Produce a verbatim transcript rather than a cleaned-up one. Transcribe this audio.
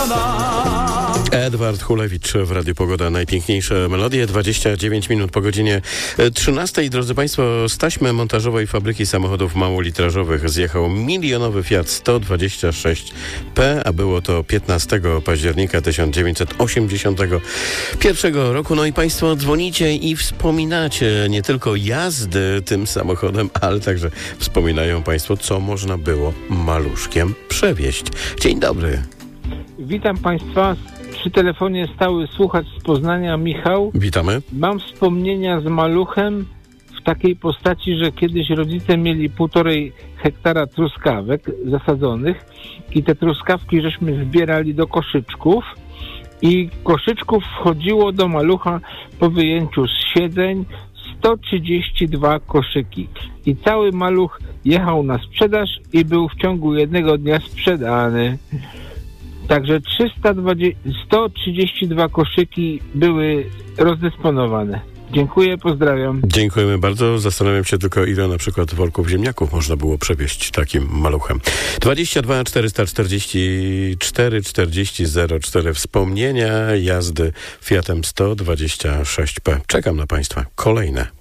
Edward Hulewicz w Radiu Pogoda. Najpiękniejsze melodie. dwadzieścia dziewięć minut po godzinie trzynastej. Drodzy Państwo, z taśmy montażowej fabryki samochodów małolitrażowych zjechał milionowy Fiat sto dwadzieścia sześć P, a było to piętnastego października tysiąc dziewięćset osiemdziesiątego pierwszego roku. No i Państwo dzwonicie i wspominacie nie tylko jazdy tym samochodem, ale także wspominają Państwo, co można było maluszkiem przewieźć. Dzień dobry. Witam Państwa. Przy telefonie stały słuchacz z Poznania, Michał. Witamy. Mam wspomnienia z maluchem w takiej postaci, że kiedyś rodzice mieli półtorej hektara truskawek zasadzonych i te truskawki żeśmy zbierali do koszyczków i koszyczków wchodziło do malucha po wyjęciu z siedzeń sto trzydzieści dwa koszyki i cały maluch jechał na sprzedaż i był w ciągu jednego dnia sprzedany. Także sto trzydzieści dwa koszyki były rozdysponowane. Dziękuję, pozdrawiam. Dziękujemy bardzo. Zastanawiam się tylko, ile na przykład worków ziemniaków można było przewieźć takim maluchem. dwadzieścia dwa czterysta czterdzieści cztery czterdzieści zero cztery. Wspomnienia jazdy Fiatem sto dwadzieścia sześć P. Czekam na Państwa kolejne